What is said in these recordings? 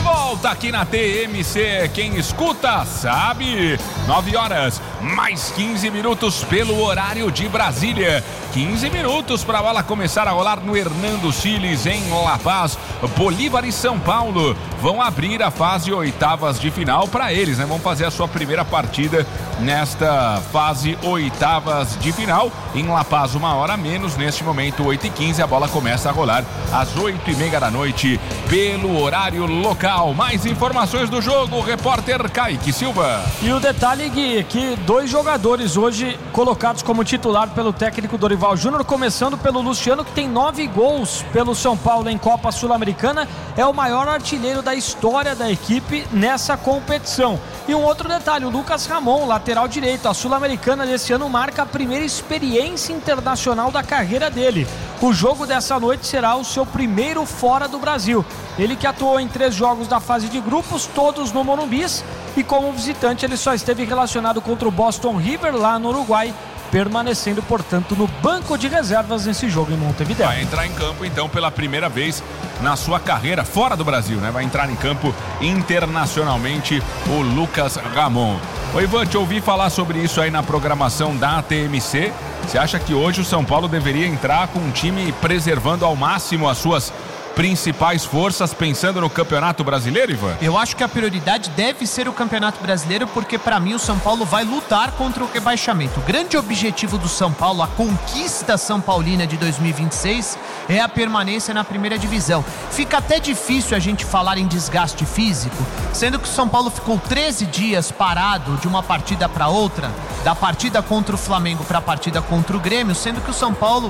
volta aqui na TMC. Quem escuta sabe. 9 horas, mais 15 minutos pelo horário de Brasília. 15 minutos para a bola começar a rolar no Hernando Siles, em La Paz. Bolívar e São Paulo vão abrir a fase oitavas de final para eles, né? Vão fazer a sua primeira partida nesta fase oitavas de final. Em La Paz, 1 hora a menos. Neste momento, 8h15. A bola começa a rolar às 8h30 da noite pelo horário local. Mais informações do jogo, o repórter Kaique Silva. E o detalhe, Gui, que 2 jogadores hoje colocados como titular pelo técnico Dorival Júnior, começando pelo Luciano, que tem 9 gols pelo São Paulo em Copa Sul-Americana, é o maior artilheiro da história da equipe nessa competição. E um outro detalhe, o Lucas Ramon, lateral direito, a Sul-Americana desse ano marca a primeira experiência internacional da carreira dele. O jogo dessa noite será o seu primeiro fora do Brasil. Ele que atuou em 3 jogos da fase de grupos, todos no Morumbi, e como visitante ele só esteve relacionado contra o Boston River lá no Uruguai, permanecendo, portanto, no banco de reservas nesse jogo em Montevideo. Vai entrar em campo, então, pela primeira vez na sua carreira fora do Brasil, né? Vai entrar em campo internacionalmente o Lucas Ramon. Ô Ivan, te ouvi falar sobre isso aí na programação da TMC. Você acha que hoje o São Paulo deveria entrar com um time preservando ao máximo as suas principais forças, pensando no Campeonato Brasileiro, Ivan? Eu acho que a prioridade deve ser o Campeonato Brasileiro, porque para mim o São Paulo vai lutar contra o rebaixamento. O grande objetivo do São Paulo, a conquista são paulina de 2026, é a permanência na primeira divisão. Fica até difícil a gente falar em desgaste físico, sendo que o São Paulo ficou 13 dias parado de uma partida para outra, da partida contra o Flamengo para a partida contra o Grêmio, sendo que o São Paulo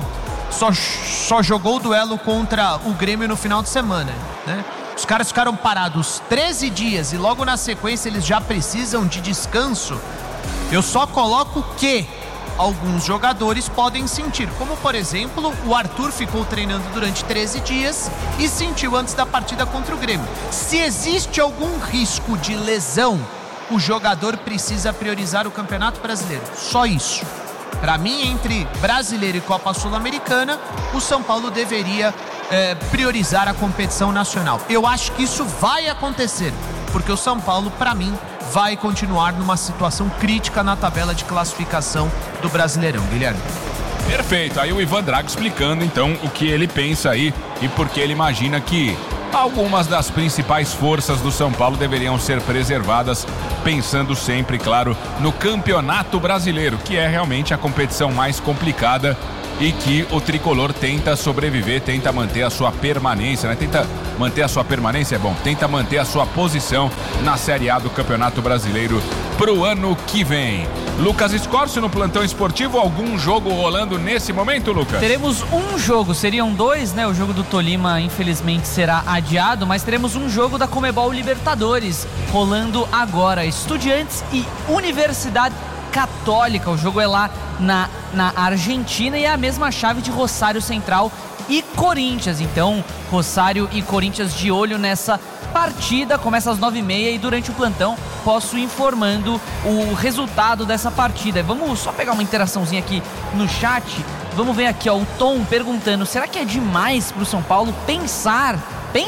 só jogou o duelo contra o Grêmio no final de semana, né? Os caras ficaram parados 13 dias e logo na sequência eles já precisam de descanso. Eu só coloco que alguns jogadores podem sentir, como por exemplo o Arthur ficou treinando durante 13 dias e sentiu antes da partida contra o Grêmio. Se existe algum risco de lesão, o jogador precisa priorizar o Campeonato Brasileiro, só isso. Para mim, entre Brasileiro e Copa Sul-Americana, o São Paulo deveria priorizar a competição nacional. Eu acho que isso vai acontecer, porque o São Paulo, para mim, vai continuar numa situação crítica na tabela de classificação do Brasileirão, Guilherme. Perfeito, aí o Ivan Drago explicando então o que ele pensa aí e por que ele imagina que algumas das principais forças do São Paulo deveriam ser preservadas, pensando sempre, claro, no Campeonato Brasileiro, que é realmente a competição mais complicada e que o tricolor tenta sobreviver, tenta manter a sua permanência, né? Tenta manter a sua permanência, tenta manter a sua posição na Série A do Campeonato Brasileiro pro ano que vem. Lucas Scorcio no plantão esportivo, algum jogo rolando nesse momento, Lucas? Teremos um jogo, seriam 2, né? O jogo do Tolima infelizmente será adiado, mas teremos um jogo da Conmebol Libertadores rolando agora. Estudiantes e Universidade Católica, o jogo é lá na Argentina e é a mesma chave de Rosário Central e Corinthians. Então, Rosário e Corinthians de olho nessa partida, começa às 9h30 e durante o plantão posso informando o resultado dessa partida. Vamos só pegar uma interaçãozinha aqui no chat. Vamos ver aqui, ó, o Tom perguntando: será que é demais pro São Paulo pensar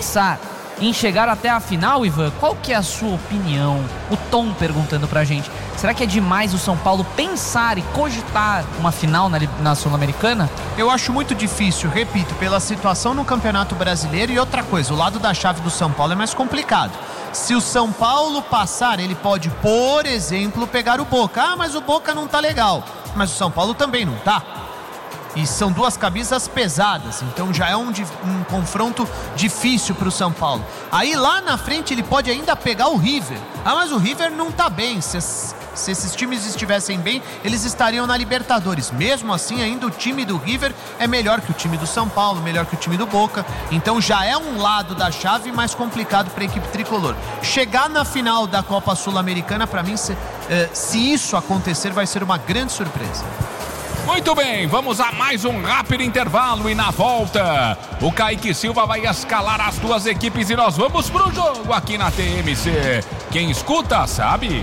em chegar até a final, Ivan? Qual que é a sua opinião? O Tom perguntando pra gente: será que é demais o São Paulo pensar e cogitar uma final na Sul-Americana? Eu acho muito difícil, repito, pela situação no Campeonato Brasileiro. E outra coisa, o lado da chave do São Paulo é mais complicado. Se o São Paulo passar, ele pode, por exemplo, pegar o Boca. Ah, mas o Boca não tá legal. Mas o São Paulo também não tá. E são 2 camisas pesadas, então já é um confronto difícil para o São Paulo. Aí lá na frente ele pode ainda pegar o River. Ah, mas o River não tá bem. Se esses times estivessem bem, eles estariam na Libertadores. Mesmo assim, ainda o time do River é melhor que o time do São Paulo, melhor que o time do Boca. Então já é um lado da chave mais complicado para a equipe tricolor. Chegar na final da Copa Sul-Americana, para mim, se isso acontecer, vai ser uma grande surpresa. Muito bem, vamos a mais um rápido intervalo e na volta o Kaique Silva vai escalar as 2 equipes e nós vamos pro jogo aqui na TMC. Quem escuta sabe.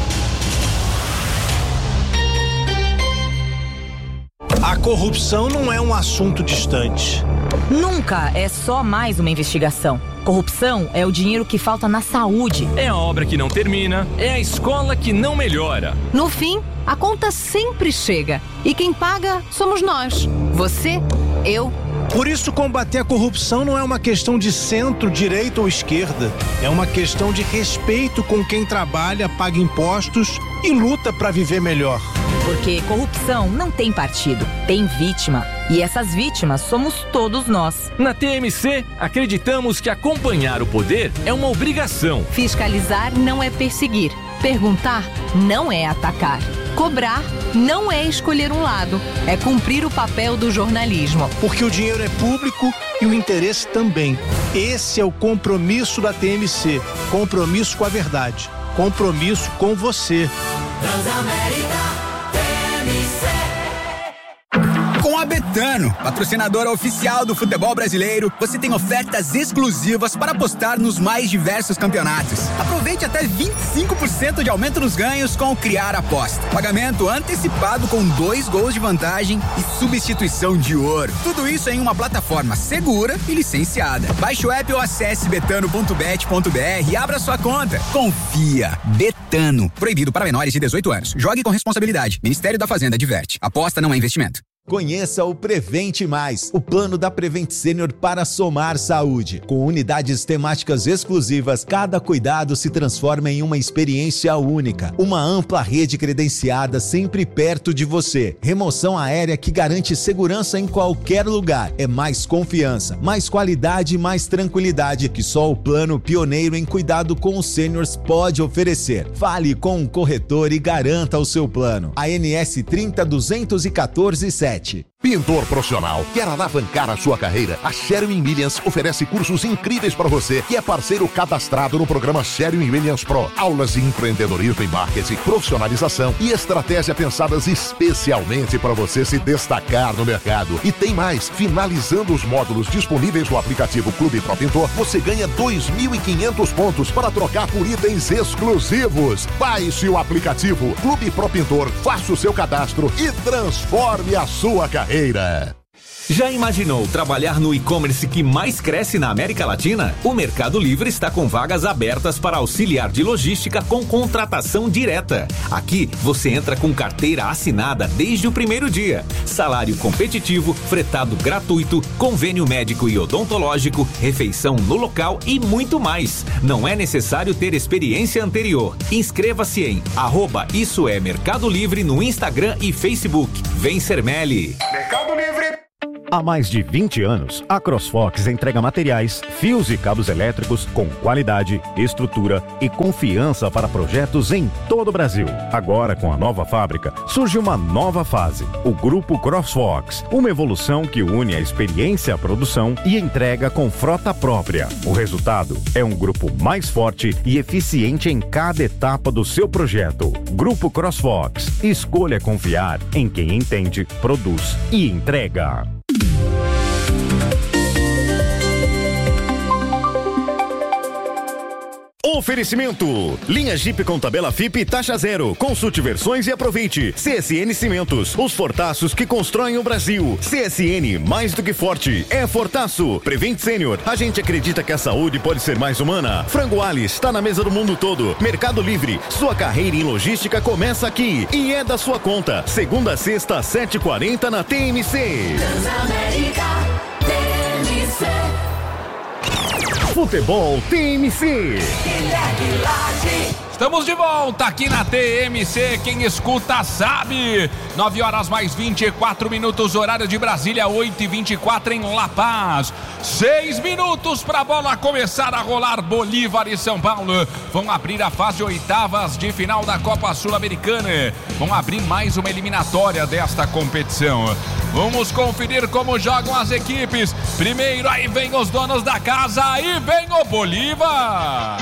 A corrupção não é um assunto distante. Nunca é só mais uma investigação. Corrupção é o dinheiro que falta na saúde. É a obra que não termina, é a escola que não melhora. No fim, a conta sempre chega. E quem paga somos nós. Você, eu. Por isso, combater a corrupção não é uma questão de centro, direita ou esquerda. É uma questão de respeito com quem trabalha, paga impostos e luta para viver melhor. Porque corrupção não tem partido, tem vítima. E essas vítimas somos todos nós. Na TMC, acreditamos que acompanhar o poder é uma obrigação. Fiscalizar não é perseguir. Perguntar não é atacar. Cobrar não é escolher um lado. É cumprir o papel do jornalismo. Porque o dinheiro é público e o interesse também. Esse é o compromisso da TMC. Compromisso com a verdade. Compromisso com você. Transamérica. Com a Betano, patrocinadora oficial do futebol brasileiro, você tem ofertas exclusivas para apostar nos mais diversos campeonatos. Aproveite até 25% de aumento nos ganhos com o Criar Aposta. Pagamento antecipado com 2 gols de vantagem e substituição de ouro. Tudo isso em uma plataforma segura e licenciada. Baixe o app ou acesse betano.bet.br e abra sua conta. Confia. Betano. Proibido para menores de 18 anos. Jogue com responsabilidade. Ministério da Fazenda adverte. Aposta não é investimento. Conheça o Prevente Mais, o plano da Prevent Senior para somar saúde. Com unidades temáticas exclusivas, cada cuidado se transforma em uma experiência única. Uma ampla rede credenciada sempre perto de você. Remoção aérea que garante segurança em qualquer lugar. É mais confiança, mais qualidade e mais tranquilidade que só o plano pioneiro em cuidado com os sêniors pode oferecer. Fale com um corretor e garanta o seu plano. ANS 30.214.7. Pintor profissional, quer alavancar a sua carreira? A Sherwin-Williams oferece cursos incríveis para você que é parceiro cadastrado no programa Sherwin-Williams Pro. Aulas de empreendedorismo e marketing, profissionalização e estratégia pensadas especialmente para você se destacar no mercado. E tem mais, finalizando os módulos disponíveis no aplicativo Clube Pro Pintor, você ganha 2.500 pontos para trocar por itens exclusivos. Baixe o aplicativo Clube Pro Pintor, faça o seu cadastro e transforme a sua carreira. Já imaginou trabalhar no e-commerce que mais cresce na América Latina? O Mercado Livre está com vagas abertas para auxiliar de logística com contratação direta. Aqui você entra com carteira assinada desde o primeiro dia. Salário competitivo, fretado gratuito, convênio médico e odontológico, refeição no local e muito mais. Não é necessário ter experiência anterior. Inscreva-se em @IssoEMercado Livre no Instagram e Facebook. Vem ser Meli. Mercado Livre. Há mais de 20 anos, a CrossFox entrega materiais, fios e cabos elétricos com qualidade, estrutura e confiança para projetos em todo o Brasil. Agora, com a nova fábrica, surge uma nova fase, o Grupo CrossFox, uma evolução que une a experiência à produção e entrega com frota própria. O resultado é um grupo mais forte e eficiente em cada etapa do seu projeto. Grupo CrossFox. Escolha confiar em quem entende, produz e entrega. Oferecimento: linha Jeep com tabela FIP taxa zero. Consulte versões e aproveite. CSN Cimentos, os fortaços que constroem o Brasil. CSN, mais do que forte, é fortaço. Prevent Senior, a gente acredita que a saúde pode ser mais humana. Frango Alice, está na mesa do mundo todo. Mercado Livre, sua carreira em logística começa aqui e é da sua conta. Segunda a sexta, 7h40 na TMC. Transamérica, TMC. Futebol TMC. Estamos de volta aqui na TMC, quem escuta sabe. 9h mais 24 minutos, horário de Brasília, 8h24 em La Paz. 6 minutos para a bola começar a rolar. Bolívar e São Paulo vão abrir a fase oitavas de final da Copa Sul-Americana. Vão abrir mais uma eliminatória desta competição. Vamos conferir como jogam as equipes. Primeiro aí vem os donos da casa, aí vem o Bolívar.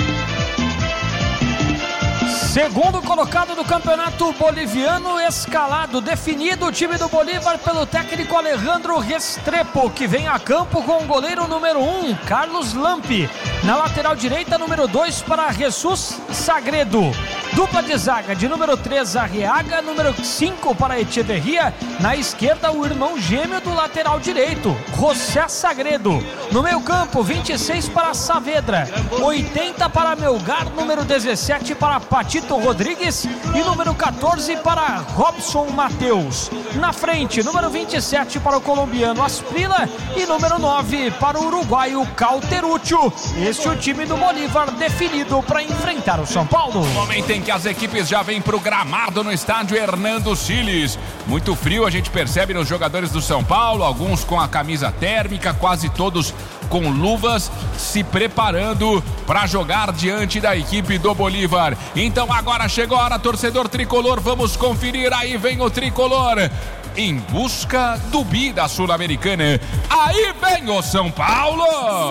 Segundo colocado do campeonato boliviano, escalado, definido o time do Bolívar pelo técnico Alejandro Restrepo, que vem a campo com o goleiro número 1, Carlos Lampi. Na lateral direita, número 2 para Jesus Sagredo. Dupla de zaga de número 3, Arriaga, número 5 para Echeverria. Na esquerda, o irmão gêmeo do lateral direito, José Sagredo. No meio campo, 26 para Saavedra, 80 para Melgar, número 17 para Patito Rodrigues e número 14 para Robson Mateus. Na frente, número 27 para o colombiano Asprila e número 9 para o uruguaio Cauteruccio. Este é o time do Bolívar definido para enfrentar o São Paulo. Momento em que as equipes já vêm pro gramado no estádio Hernando Siles. Muito frio, a gente percebe nos jogadores do São Paulo, alguns com a camisa térmica, quase todos com luvas, se preparando para jogar diante da equipe do Bolívar. Então agora chegou a hora, torcedor tricolor, vamos conferir, aí vem o tricolor em busca do bi da Sul-Americana. Aí vem o São Paulo!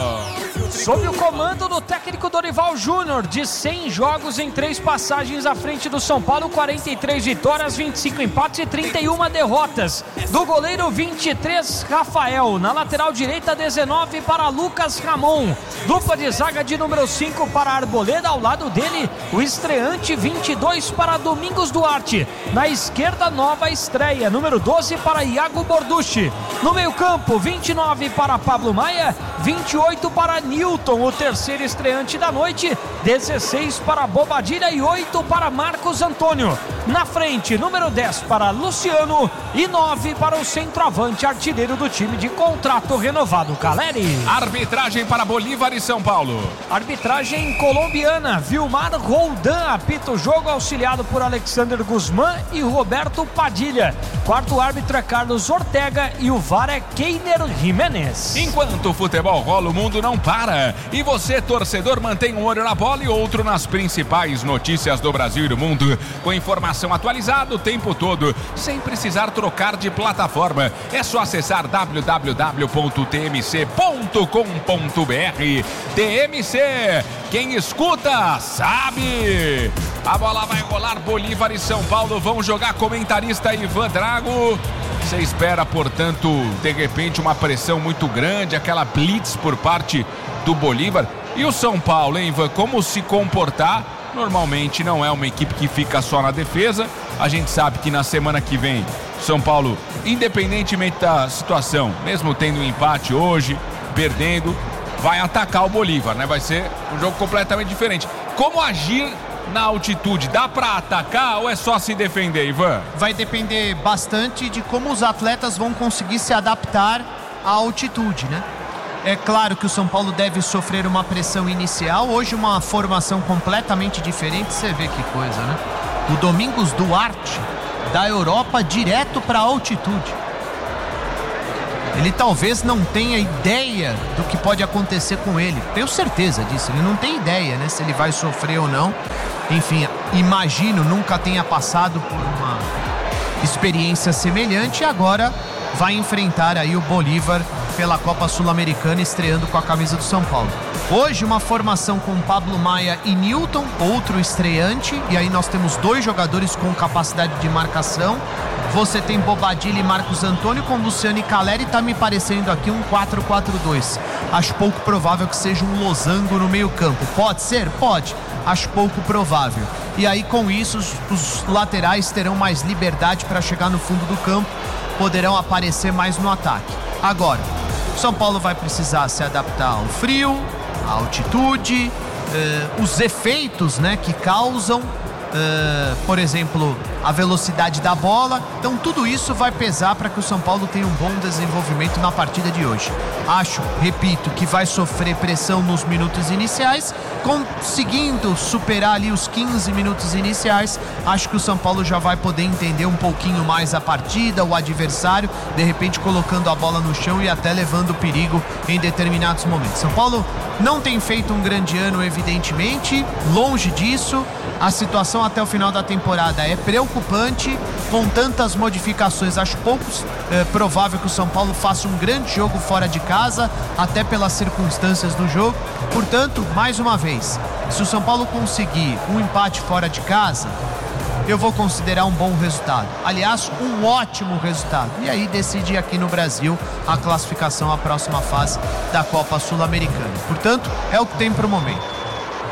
Sob o comando do técnico Dorival Júnior, de 100 jogos em 3 passagens à frente do São Paulo, 43 vitórias, 25 empates e 31 derrotas. Do goleiro 23, Rafael. Na lateral direita, 19 para Lucas Ramon. Dupla de zaga de número 5 para Arboleda. Ao lado dele, o estreante 22 para Domingos Duarte. Na esquerda, nova estreia, número 12 para Iago Borducci. No meio campo, 29 para Pablo Maia, 28 para Newton, o terceiro estreante da noite, 16 para Bobadilha e 8 para Marcos Antônio. Na frente, número 10 para Luciano e 9 para o centroavante artilheiro do time de contrato renovado, Caleri. Arbitragem para Bolívar e São Paulo. Arbitragem colombiana, Vilmar Roldan apita o jogo, auxiliado por Alexander Guzmán e Roberto Padilha. Quarto árbitro é Carlos Ortega e o VAR é Keiner Jiménez. Enquanto o futebol rola, o mundo não para. E você, torcedor, mantém um olho na bola e outro nas principais notícias do Brasil e do mundo, com informação atualizada o tempo todo, sem precisar trocar de plataforma. É só acessar www.tmc.com.br. TMC, quem escuta sabe. A bola vai rolar, Bolívar e São Paulo vão jogar. Comentarista Ivan Drago. Você espera, portanto, de repente uma pressão muito grande, aquela blitz por parte do Bolívar. E o São Paulo, hein, Ivan? Como se comportar? Normalmente não é uma equipe que fica só na defesa. A gente sabe que na semana que vem, São Paulo, independentemente da situação, mesmo tendo um empate hoje, perdendo, vai atacar o Bolívar, né? Vai ser um jogo completamente diferente. Como agir na altitude? Dá pra atacar ou é só se defender, Ivan? Vai depender bastante de como os atletas vão conseguir se adaptar à altitude, né? É claro que o São Paulo deve sofrer uma pressão inicial. Hoje uma formação completamente diferente, você vê que coisa, né? O Domingos Duarte, da Europa direto para a altitude. Ele talvez não tenha ideia do que pode acontecer com ele. Tenho certeza disso, ele não tem ideia, né? Se ele vai sofrer ou não. Enfim, imagino, nunca tenha passado por uma experiência semelhante e agora vai enfrentar aí o Bolívar pela Copa Sul-Americana, estreando com a camisa do São Paulo. Hoje uma formação com Pablo Maia e Newton, outro estreante, e aí nós temos 2 jogadores com capacidade de marcação. Você tem Bobadilha e Marcos Antônio com Luciano e Caleri, tá me parecendo aqui um 4-4-2. Acho pouco provável que seja um losango no meio campo. Pode ser? Pode. Acho pouco provável. E aí com isso os laterais terão mais liberdade para chegar no fundo do campo, poderão aparecer mais no ataque. Agora, São Paulo vai precisar se adaptar ao frio, à altitude, os efeitos, né, que causam, por exemplo, a velocidade da bola. Então tudo isso vai pesar para que o São Paulo tenha um bom desenvolvimento na partida de hoje. Acho, repito, que vai sofrer pressão nos minutos iniciais, conseguindo superar ali os 15 minutos iniciais. Acho que o São Paulo já vai poder entender um pouquinho mais a partida, o adversário, de repente colocando a bola no chão e até levando perigo em determinados momentos. São Paulo não tem feito um grande ano, evidentemente, longe disso. A situação até o final da temporada é preocupante, com tantas modificações. Acho pouco provável que o São Paulo faça um grande jogo fora de casa, até pelas circunstâncias do jogo. Portanto, mais uma vez, se o São Paulo conseguir um empate fora de casa, eu vou considerar um bom resultado. Aliás, um ótimo resultado. E aí decide aqui no Brasil a classificação à próxima fase da Copa Sul-Americana. Portanto, é o que tem para o momento.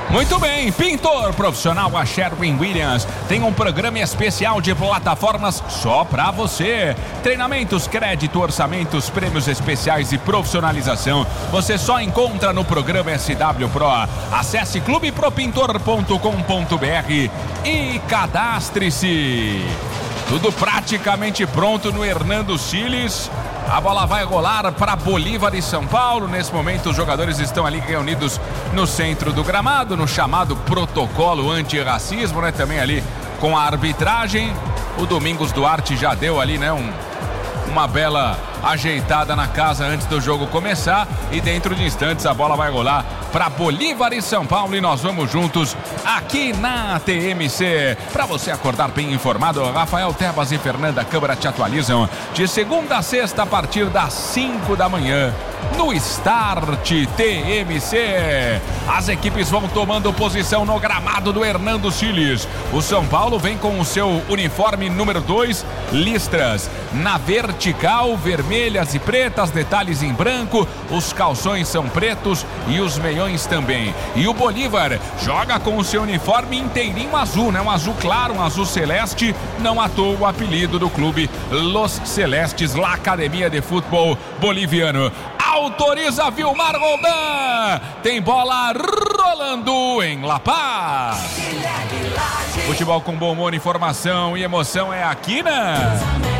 Muito bem, pintor profissional a Sherwin-Williams tem um programa especial de plataformas só pra você. Treinamentos, crédito, orçamentos, prêmios especiais e profissionalização. Você só encontra no programa SW Pro. Acesse clubepropintor.com.br e cadastre-se. Tudo praticamente pronto no Hernando Siles. A bola vai rolar para Bolívar e São Paulo. Nesse momento, os jogadores estão ali reunidos no centro do gramado, no chamado protocolo antirracismo, né? Também ali com a arbitragem. O Domingos Duarte já deu ali, né? Uma bela ajeitada na casa antes do jogo começar. E dentro de instantes a bola vai rolar para Bolívar e São Paulo. E nós vamos juntos aqui na TMC. Para você acordar bem informado, Rafael Tebas e Fernanda Câmara te atualizam de segunda a sexta a partir das 5 da manhã. No Start TMC. As equipes vão tomando posição no gramado do Hernando Siles. O São Paulo vem com o seu uniforme número 2, listras na vertical, vermelhas e pretas, detalhes em branco. Os calções são pretos e os meiões também. E o Bolívar joga com o seu uniforme inteirinho azul, né? Um azul claro, um azul celeste. Não à toa o apelido do clube Los Celestes, La Academia de Futebol Boliviano. Autoriza Vilmar Roldan. Tem bola rolando em La Paz. Futebol com bom humor, informação e emoção é aqui, né?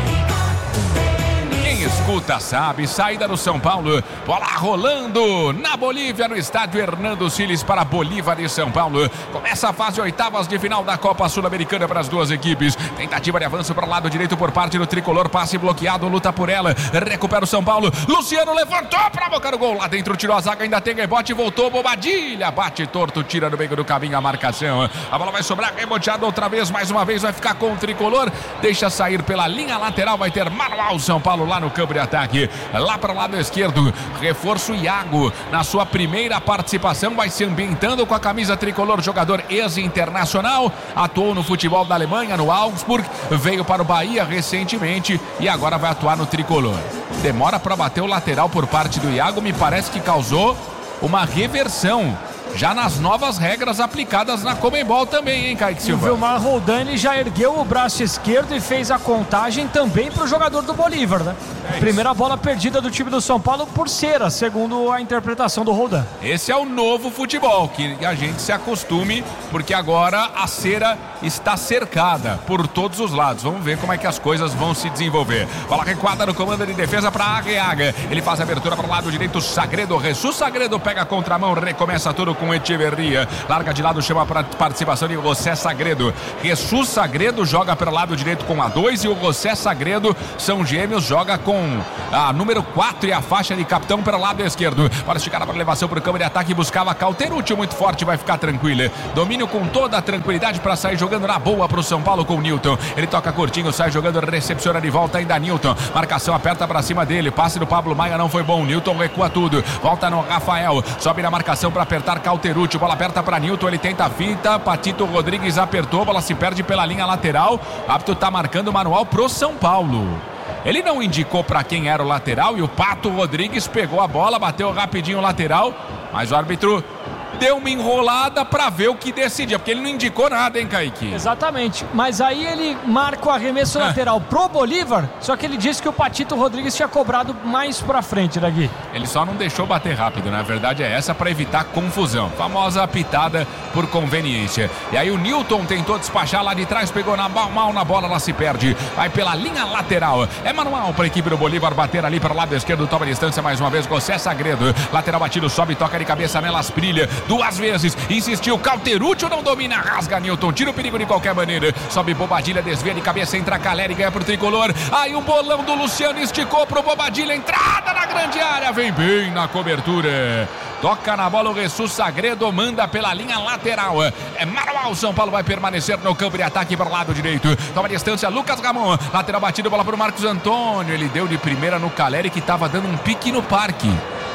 Quem escuta sabe, saída do São Paulo, bola rolando na Bolívia, no estádio Hernando Siles para Bolívar e São Paulo. Começa a fase oitavas de final da Copa Sul-Americana para as duas equipes. Tentativa de avanço para o lado direito por parte do tricolor, passe bloqueado, luta por ela, recupera o São Paulo. Luciano levantou para bocar o gol, lá dentro tirou a zaga, ainda tem rebote, voltou Bobadilha, bate torto, tira no meio do caminho a marcação. A bola vai sobrar, reboteada outra vez, mais uma vez vai ficar com o tricolor, deixa sair pela linha lateral, vai ter manual São Paulo lá no campo de ataque, lá para o lado esquerdo, reforço Iago, na sua primeira participação, vai se ambientando com a camisa tricolor, jogador ex-internacional, atuou no futebol da Alemanha, no Augsburg, veio para o Bahia recentemente e agora vai atuar no tricolor. Demora para bater o lateral por parte do Iago, me parece que causou uma reversão já nas novas regras aplicadas na Conmebol também, hein, Kaique Silva? O Vilmar Roldan, ele já ergueu o braço esquerdo e fez a contagem também para o jogador do Bolívar, né? Primeira bola perdida do time do São Paulo por cera, segundo a interpretação do Roldan. Esse é o novo futebol, que a gente se acostume, porque agora a cera está cercada por todos os lados. Vamos ver como é que as coisas vão se desenvolver. Bola recuada no comando de defesa para Arreaga. Ele faz a abertura para o lado direito, Sagredo, Jesus Sagredo pega a contramão, recomeça tudo com Echeverria, larga de lado, chama para participação de José Sagredo. Jesus Sagredo joga pelo lado direito com a 2 e o José Sagredo são gêmeos, joga com a número 4 e a faixa de capitão pelo lado esquerdo. Para esticar a elevação para o campo de ataque, buscava Cauterucci, muito forte, vai ficar tranquila. Domínio com toda a tranquilidade para sair jogando na boa para o São Paulo com o Newton. Ele toca curtinho, sai jogando, recepciona de volta ainda Newton. Marcação aperta para cima dele, passe do Pablo Maia não foi bom. Newton recua tudo, volta no Rafael, sobe na marcação para apertar Cauterucci, bola aperta para Newton, ele tenta a finta, Patito Rodrigues apertou, bola se perde pela linha lateral. Árbitro tá marcando o manual pro São Paulo. Ele não indicou para quem era o lateral e o Pato Rodrigues pegou a bola, bateu rapidinho o lateral, mas o árbitro deu uma enrolada para ver o que decidia, porque ele não indicou nada, hein, Kaique? Exatamente, mas aí ele marca o arremesso lateral pro Bolívar, só que ele disse que o Patito Rodrigues tinha cobrado mais pra frente, né, Gui? Ele só não deixou bater rápido, né? A verdade é essa, para evitar confusão. Famosa pitada por conveniência. E aí o Newton tentou despachar lá de trás, pegou mal na bola, ela se perde. Vai pela linha lateral. É manual para a equipe do Bolívar bater ali para o lado esquerdo, toma a distância mais uma vez, José Sagredo. Lateral batido, sobe, toca de cabeça nelas, brilha. Duas vezes, insistiu, Cauterucci não domina, rasga Newton, tira o perigo de qualquer maneira, sobe Bobadilha, desvia de cabeça, entra Caleri, ganha pro tricolor, aí um bolão do Luciano, esticou pro Bobadilha, entrada na grande área, vem bem na cobertura, toca na bola o Jesus Sagredo, manda pela linha lateral, é manual, São Paulo vai permanecer no campo de ataque para o lado direito, toma distância, Lucas Ramon, lateral batido, bola pro Marcos Antônio, ele deu de primeira no Caleri que tava dando um pique no parque.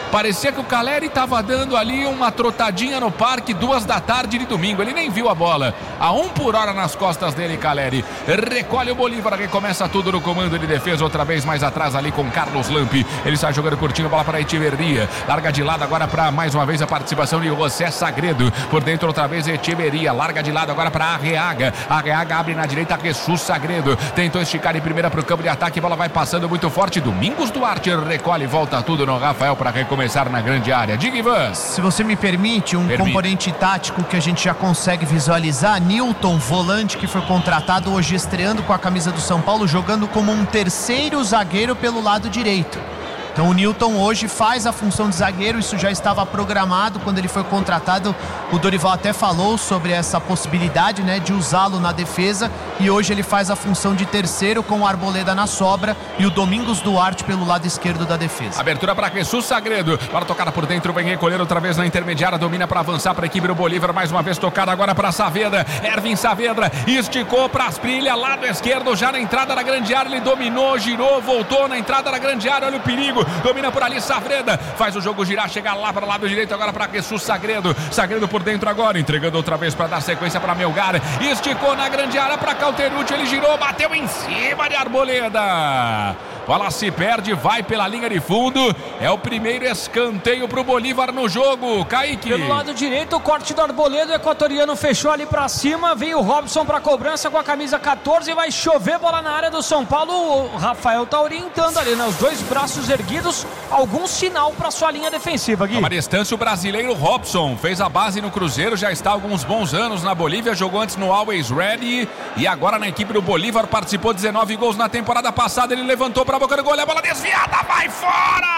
Parecia que o Caleri estava dando ali uma trotadinha no parque 2 da tarde de domingo. Ele nem viu a bola. A 1 por hora nas costas dele, Caleri. Recolhe o Bolívar, recomeça tudo no comando de defesa. Outra vez mais atrás ali com Carlos Lampi. Ele sai jogando curtinho, bola para Echeverria. Larga de lado agora para mais uma vez a participação de José Sagredo. Por dentro outra vez Echeverria. Larga de lado agora para Arreaga. Arreaga abre na direita, Jesus Sagredo. Tentou esticar de primeira para o campo de ataque. Bola vai passando muito forte. Domingos Duarte recolhe e volta tudo no Rafael para recomeçar na grande área. Diga, Ivan. Se você me permite, componente tático que a gente já consegue visualizar. Newton, volante que foi contratado hoje estreando com a camisa do São Paulo, jogando como um terceiro zagueiro pelo lado direito. Então o Newton hoje faz a função de zagueiro, isso já estava programado quando ele foi contratado. O Dorival até falou sobre essa possibilidade, né, de usá-lo na defesa, e hoje ele faz a função de terceiro com o Arboleda na sobra e o Domingos Duarte pelo lado esquerdo da defesa. Abertura para Jesus Sagredo, para tocada por dentro, vem recolher outra vez na intermediária, domina para avançar para a equipe do Bolívar, mais uma vez tocada agora para Saavedra, Ervin Saavedra, esticou para Asprilla, lado esquerdo, já na entrada da grande área, ele dominou, girou, voltou na entrada da grande área, olha o perigo. Domina por ali, Saavedra, faz o jogo girar, chega lá para o lado direito agora para Jesus Sagredo. Sagredo por dentro agora, entregando outra vez para dar sequência para Melgar. Esticou na grande área para Cauterucci, ele girou, bateu em cima de Arboleda. Bola se perde, vai pela linha de fundo. É o primeiro escanteio para o Bolívar no jogo. Kaique. Pelo lado direito, o corte do Arboleda, o equatoriano fechou ali para cima. Vem o Robson para cobrança com a camisa 14. Vai chover bola na área do São Paulo. O Rafael tá orientando ali, né? Os dois braços erguidos. Algum sinal para sua linha defensiva, Gui. Uma distância, o brasileiro Robson fez a base no Cruzeiro, já está há alguns bons anos na Bolívia, jogou antes no Always Ready e agora na equipe do Bolívar, participou 19 gols na temporada passada, ele levantou para a boca do gol, a bola desviada, vai fora!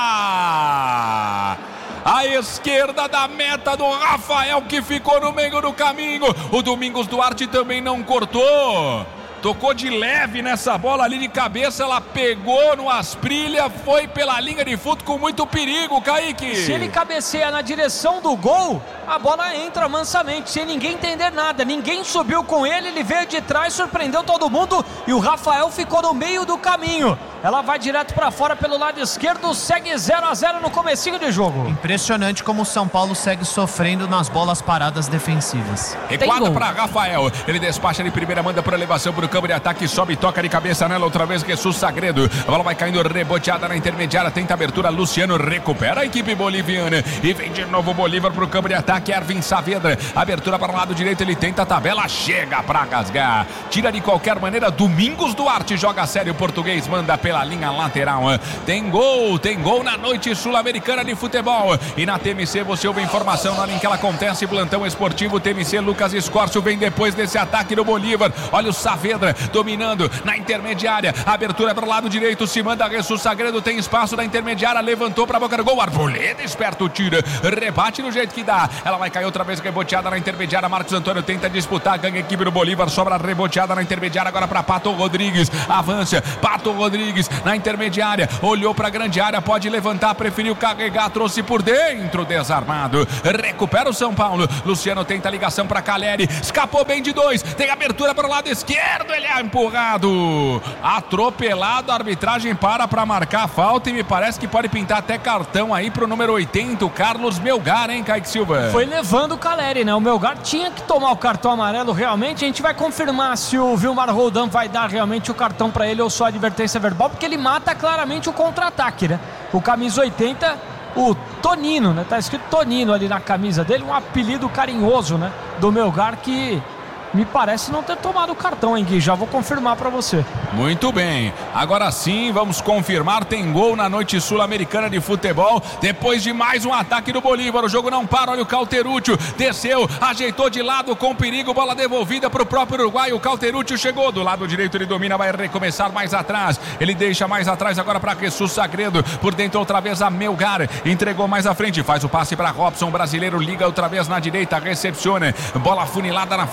À esquerda da meta do Rafael, que ficou no meio do caminho, o Domingos Duarte também não cortou. Tocou de leve nessa bola ali de cabeça, ela pegou no Asprilla, foi pela linha de fundo com muito perigo, Kaique. Se ele cabeceia na direção do gol, a bola entra mansamente, sem ninguém entender nada. Ninguém subiu com ele, ele veio de trás, surpreendeu todo mundo e o Rafael ficou no meio do caminho. Ela vai direto para fora pelo lado esquerdo, segue 0-0 no comecinho de jogo. Impressionante como o São Paulo segue sofrendo nas bolas paradas defensivas. Recuada para Rafael, ele despacha de primeira, manda por elevação para o campo de ataque, sobe e toca de cabeça nela outra vez, Jesus Sagredo. A bola vai caindo reboteada na intermediária, tenta abertura, Luciano recupera a equipe boliviana e vem de novo o Bolívar para o campo de ataque, Ervin Saavedra, abertura para o lado direito, ele tenta a tabela, chega para rasgar, tira de qualquer maneira, Domingos Duarte joga sério, o português manda pela linha lateral. Tem gol na noite sul-americana de futebol. E na TMC você ouve informação na hora em que ela acontece. Plantão esportivo TMC, Lucas Escórcio vem depois desse ataque do Bolívar. Olha o Saavedra dominando na intermediária. Abertura para o lado direito, se manda Jesus Sagredo, tem espaço na intermediária, levantou para a boca do gol. Arboleda, esperto, tira, rebate do jeito que dá. Ela vai cair outra vez reboteada na intermediária. Marcos Antônio tenta disputar, ganha a equipe do Bolívar, sobra reboteada na intermediária agora para Pato Rodrigues. Avança, Pato Rodrigues na intermediária, olhou para a grande área, pode levantar, preferiu carregar, trouxe por dentro, desarmado, recupera o São Paulo. Luciano tenta a ligação para Caleri, escapou bem de dois, tem abertura para o lado esquerdo, ele é empurrado, atropelado, a arbitragem para marcar a falta e me parece que pode pintar até cartão aí pro número 80, o Carlos Melgar, hein, Kaique Silva? Foi levando o Caleri, né? O Melgar tinha que tomar o cartão amarelo realmente. A gente vai confirmar se o Vilmar Roldan vai dar realmente o cartão para ele ou só advertência verbal, porque ele mata claramente o contra-ataque, né? O camisa 80, o Tonino, né? Tá escrito Tonino ali na camisa dele, um apelido carinhoso, né? Do Melgar, que me parece não ter tomado o cartão, hein, Gui? Já vou confirmar pra você. Muito bem, agora sim vamos confirmar, tem gol na noite sul-americana de futebol, depois de mais um ataque do Bolívar, o jogo não para, olha o Cauterucci, desceu, ajeitou de lado com perigo, bola devolvida pro próprio Uruguai, o Cauterucci chegou, do lado direito ele domina, vai recomeçar mais atrás, ele deixa mais atrás agora para Jesus Sagredo, por dentro outra vez a Melgar, entregou mais à frente, faz o passe para Robson, brasileiro, liga outra vez na direita, recepciona, bola funilada na faixa central,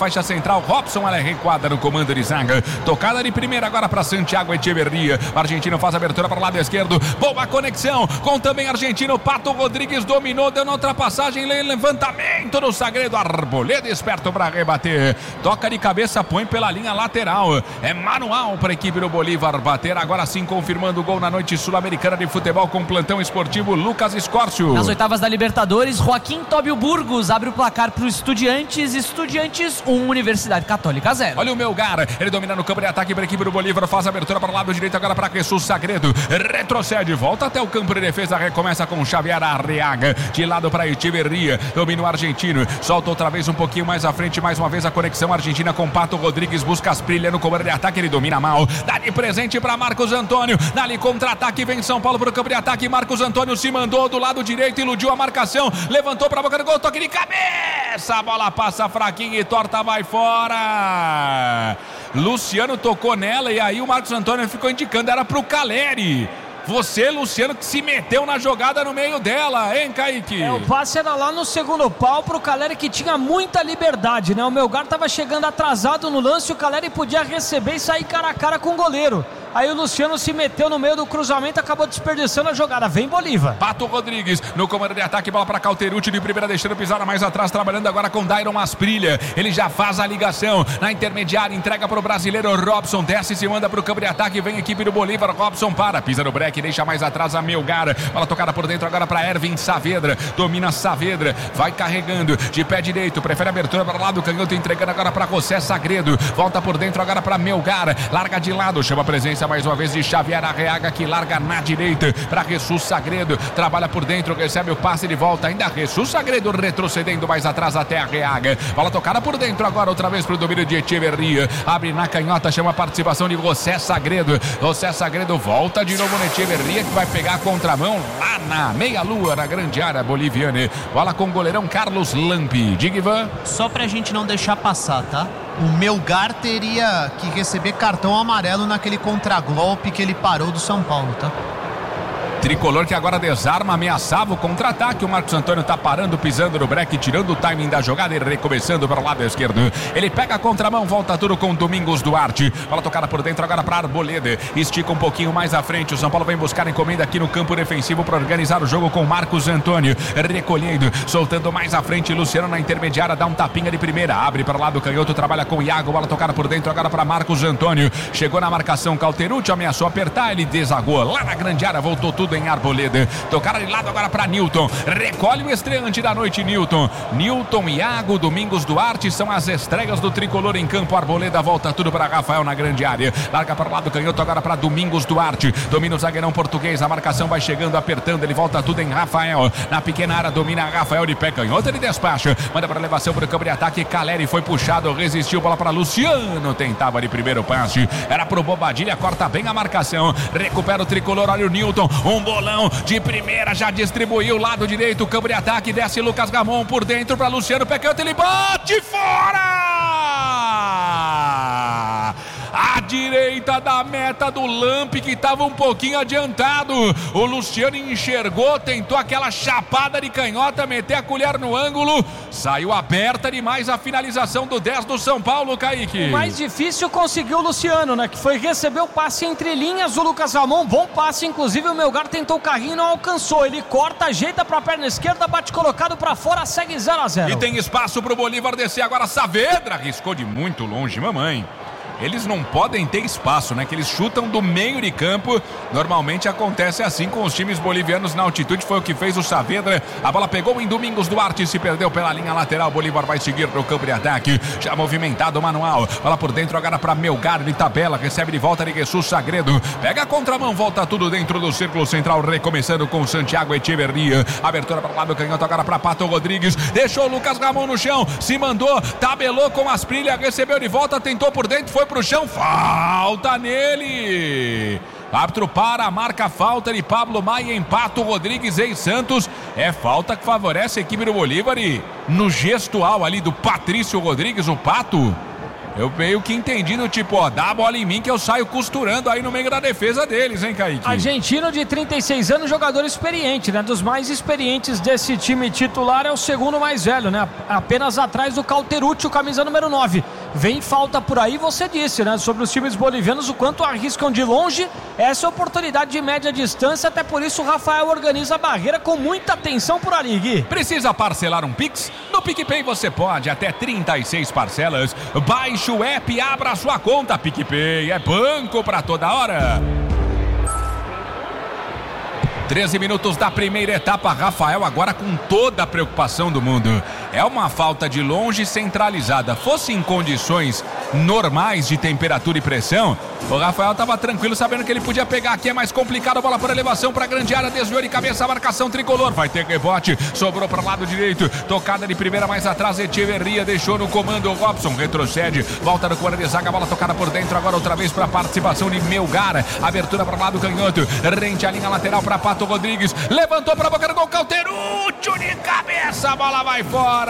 central, Robson, ela recuada no comando de zaga. Tocada de primeira agora para Santiago Echeverria. O argentino faz a abertura para o lado esquerdo. Boa conexão com também argentino. Pato Rodrigues dominou, deu na ultrapassagem, levantamento do Sagredo. Arboleda esperto para rebater. Toca de cabeça, põe pela linha lateral. É manual para a equipe do Bolívar bater. Agora sim confirmando o gol na noite sul-americana de futebol com plantão esportivo Lucas Escórcio. Nas oitavas da Libertadores, Joaquim Tóbio Burgos abre o placar para o Estudiantes 1, Universidade Católica 0. Olha o Melgar, ele domina no campo de ataque para a equipe do Bolívar, faz a abertura para o lado direito agora para Jesus Sagredo, retrocede, volta até o campo de defesa, recomeça com Xavier Arriaga, de lado para Echeverria, domina o argentino, solta outra vez um pouquinho mais à frente, mais uma vez a conexão argentina com Pato Rodrigues, busca Asprilha no comando de ataque, ele domina mal, dá de presente para Marcos Antônio, dali contra-ataque, vem São Paulo para o campo de ataque, Marcos Antônio se mandou do lado direito, iludiu a marcação, levantou para a boca do gol, toque de cabeça, a bola passa fraquinha e torta, vai fora. Luciano tocou nela e aí o Marcos Antônio ficou indicando, era pro Caleri. Você, Luciano, que se meteu na jogada no meio dela, hein, Kaique? O passe era lá no segundo pau pro Caleri, que tinha muita liberdade, né? O Melgar tava chegando atrasado no lance, o Caleri podia receber e sair cara a cara com o goleiro. Aí o Luciano se meteu no meio do cruzamento, acabou desperdiçando a jogada. Vem Bolívar. Pato Rodrigues no comando de ataque, bola para Cauterucci de primeira, deixando pisada mais atrás, trabalhando agora com Dairon Asprilha. Ele já faz a ligação na intermediária, entrega para o brasileiro Robson, desce e se manda para o campo de ataque, vem a equipe do Bolívar, Robson para, pisa no break, deixa mais atrás a Melgar. Bola tocada por dentro agora para Ervin Saavedra, domina Saavedra, vai carregando de pé direito, prefere a abertura para o lado canhoto, entregando agora para José Sagredo, volta por dentro agora para Melgar, larga de lado, chama a presença mais uma vez de Xavier Arreaga, que larga na direita para Jesus Sagredo, trabalha por dentro, recebe o passe de volta, ainda Jesus Sagredo retrocedendo mais atrás até Arreaga, bola tocada por dentro agora outra vez para o domínio de Echeverria, abre na canhota, chama a participação de José Sagredo, José Sagredo volta de novo no Echeverria, que vai pegar a contramão lá na meia-lua, na grande área boliviana, bola com o goleirão Carlos Lampi. Digivan. Só pra gente não deixar passar, tá? O Melgar teria que receber cartão amarelo naquele contragolpe que ele parou do São Paulo, tá? Tricolor que agora desarma, ameaçava o contra-ataque. O Marcos Antônio tá parando, pisando no break, tirando o timing da jogada e recomeçando para o lado esquerdo. Ele pega a contramão, volta tudo com Domingos Duarte. Bola tocada por dentro agora para Arboleda. Estica um pouquinho mais à frente. O São Paulo vem buscar encomenda aqui no campo defensivo para organizar o jogo com Marcos Antônio. Recolhendo, soltando mais à frente. Luciano na intermediária, dá um tapinha de primeira. Abre para o lado canhoto, trabalha com Iago. Bola tocada por dentro agora para Marcos Antônio. Chegou na marcação Cauterucci, ameaçou apertar. Ele desagou lá na grande área, voltou tudo em Arboleda, tocada de lado agora para Newton, recolhe o estreante da noite, Newton, Iago, Domingos Duarte, são as estreias do Tricolor em campo. Arboleda volta tudo para Rafael na grande área, larga para o lado canhoto agora para Domingos Duarte, domina o zagueirão português, a marcação vai chegando, apertando, ele volta tudo em Rafael, na pequena área domina Rafael de pé canhoto, ele despacha, manda para elevação para o campo de ataque, Caleri foi puxado, resistiu, bola para Luciano, tentava de primeiro passe, era pro Bobadilha, corta bem a marcação, recupera o Tricolor, olha o Newton, um bolão de primeira, já distribuiu o lado direito, campo de ataque, desce Lucas Gamon por dentro para Luciano Pecanto, ele bate fora! À direita da meta do Lampi, que estava um pouquinho adiantado. O Luciano enxergou, tentou aquela chapada de canhota, meter a colher no ângulo. Saiu aberta demais a finalização do 10 do São Paulo, Kaique. O mais difícil conseguiu o Luciano, né? Que foi receber o passe entre linhas. O Lucas Ramon, bom passe, inclusive o Melgar tentou o carrinho e não alcançou. Ele corta, ajeita para a perna esquerda, bate colocado para fora, segue 0-0. E tem espaço para o Bolívar descer agora. Saavedra arriscou de muito longe, mamãe. Eles não podem ter espaço, né? Que eles chutam do meio de campo. Normalmente acontece assim com os times bolivianos na altitude. Foi o que fez o Saavedra. A bola pegou em Domingos Duarte, se perdeu pela linha lateral. Bolívar vai seguir no campo de ataque. Já movimentado o manual. Bola por dentro agora para Melgar de tabela. Recebe de volta de Jesus Sagredo. Pega a contramão, volta tudo dentro do círculo central. Recomeçando com Santiago Echeverria. Abertura para o lado canhoto agora para Pato Rodrigues. Deixou o Lucas Ramon no chão. Se mandou, tabelou com Asprilha. Recebeu de volta, tentou por dentro, foi pro chão, falta nele. Árbitro para, marca falta de Pablo Maia em Pato Rodrigues em Santos. É falta que favorece a equipe do Bolívar e no gestual ali do Patrício Rodrigues, o Pato. Eu meio que entendi do tipo, ó, dá a bola em mim que eu saio costurando aí no meio da defesa deles, hein, Kaique? Argentino de 36 anos, jogador experiente, né? Dos mais experientes desse time titular, é o segundo mais velho, né? Apenas atrás do Cauterucci, o camisa número 9. Vem falta por aí, você disse, né? Sobre os times bolivianos, o quanto arriscam de longe essa oportunidade de média distância, até por isso o Rafael organiza a barreira com muita atenção por ali, Gui. Precisa parcelar um Pix? No PicPay você pode, até 36 parcelas. Baixe o app e abra a sua conta. PicPay é banco pra toda hora. 13 minutos da primeira etapa, Rafael agora com toda a preocupação do mundo. É uma falta de longe centralizada. Fosse em condições normais de temperatura e pressão, o Rafael estava tranquilo sabendo que ele podia pegar. Aqui é mais complicado, a bola por elevação para a grande área, desviou de cabeça a marcação tricolor. Vai ter rebote, sobrou para o lado direito, tocada de primeira mais atrás, Echeverria deixou no comando, o Robson retrocede, volta no corner de zaga, a bola tocada por dentro, agora outra vez para a participação de Melgar, abertura para o lado canhoto, rente a linha lateral para Pato Rodrigues, levantou para a boca do gol, Cauterucci de cabeça, a bola vai fora.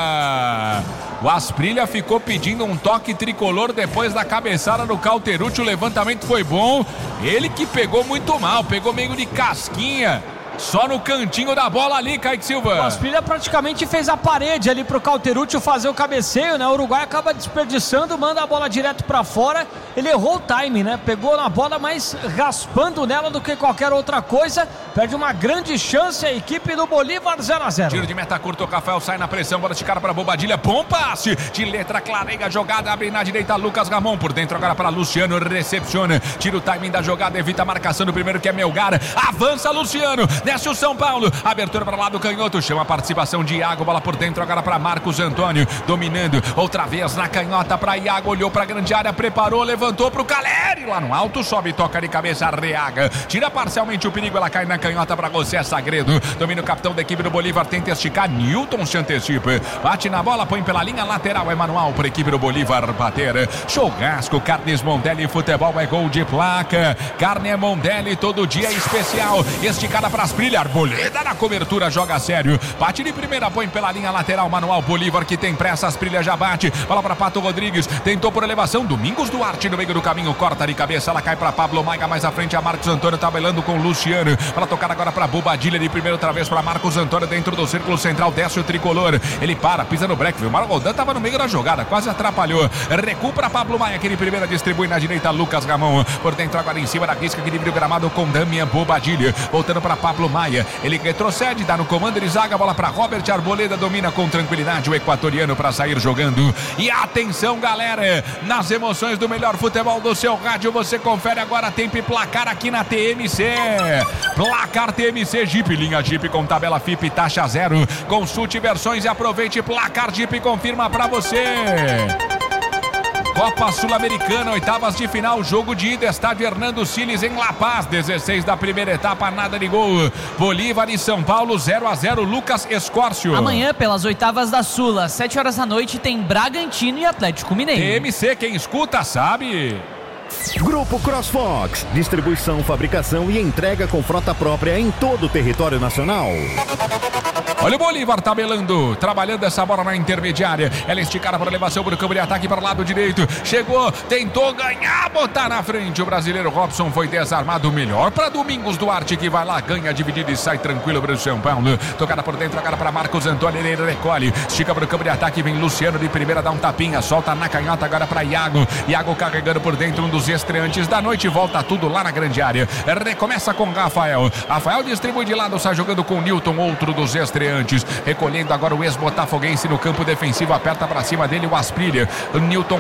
O Asprilla ficou pedindo um toque tricolor depois da cabeçada do Cauterucci, o levantamento foi bom, ele que pegou muito mal, pegou meio de casquinha. Só no cantinho da bola ali, Kaique Silva. O Asprilla praticamente fez a parede ali pro Cauterucci fazer o cabeceio, né? O Uruguai acaba desperdiçando, manda a bola direto pra fora. Ele errou o time, né? Pegou na bola, mas raspando nela do que qualquer outra coisa. Perde uma grande chance a equipe do Bolívar, 0-0. Tiro de meta curto, o Rafael sai na pressão, bola de cara para Bobadilha, bom passe, de letra clareia, jogada, abre na direita, Lucas Ramon, por dentro agora para Luciano, recepciona, tira o timing da jogada, evita a marcação do primeiro que é Melgar, avança Luciano, desce o São Paulo, abertura para lá do canhoto, chama a participação de Iago, bola por dentro agora para Marcos Antônio, dominando, outra vez na canhota para Iago, olhou para a grande área, preparou, levantou para o Caleri, lá no alto, sobe, toca de cabeça, Arreaga, tira parcialmente o perigo, ela cai na canhota para José Sagredo, domina o capitão da equipe do Bolívar, tenta esticar, Newton se antecipa, bate na bola, põe pela linha lateral, é manual para a equipe do Bolívar bater, churrasco, Carnes Mondelli, futebol é gol de placa, carne é Mondelli, todo dia é especial, esticada para Asprilla, Arboleda na cobertura, joga sério, bate de primeira, põe pela linha lateral, manual Bolívar que tem pressa, Asprilla já bate, bola para Pato Rodrigues, tentou por elevação, Domingos Duarte no meio do caminho, corta de cabeça, ela cai para Pablo Maia, mais à frente a Marcos Antônio tabelando com Luciano, para tocar agora para Bobadilha de primeiro, outra vez para Marcos Antônio dentro do círculo central, desce o tricolor, ele para, pisa no break, o Margodan tava no meio da jogada, quase atrapalhou, recua para Pablo Maia, que de primeira distribui na direita, Lucas Ramon, por dentro agora em cima da risca, equilíbrio gramado com Damian Bobadilha, voltando para Pablo Maia, ele retrocede, dá no comando de zaga, bola para Robert Arboleda, domina com tranquilidade o equatoriano para sair jogando, e atenção galera, nas emoções do melhor futebol do seu rádio, você confere agora tempo e placar aqui na TMC, placar TMC Jeep, linha Jeep com tabela FIP, taxa zero, consulte versões e aproveite, placar Jeep confirma pra você. Copa Sul-Americana, oitavas de final, jogo de ida, estádio Hernando Siles em La Paz, 16 da primeira etapa, nada de gol, Bolívar e São Paulo 0-0, Lucas Escórcio. Amanhã pelas oitavas da Sul, às 7 horas da noite, tem Bragantino e Atlético Mineiro. TMC, quem escuta sabe. Grupo CrossFox, distribuição, fabricação e entrega com frota própria em todo o território nacional. Olha o Bolívar tabelando, trabalhando essa bola na intermediária, ela esticada para elevação para o campo de ataque para o lado direito, chegou, tentou ganhar, botar na frente, o brasileiro Robson foi desarmado, melhor para Domingos Duarte, que vai lá, ganha dividido e sai tranquilo para o São Paulo, tocada por dentro agora para Marcos Antônio, ele recolhe, estica para o campo de ataque, vem Luciano de primeira, dá um tapinha, solta na canhota agora para Iago, Iago carregando por dentro, um dos estreantes da noite, volta tudo lá na grande área, recomeça com Rafael distribui de lado, sai jogando com Newton, outro dos estreantes, recolhendo agora o ex-botafoguense no campo defensivo, aperta para cima dele o Asprilla, o Newton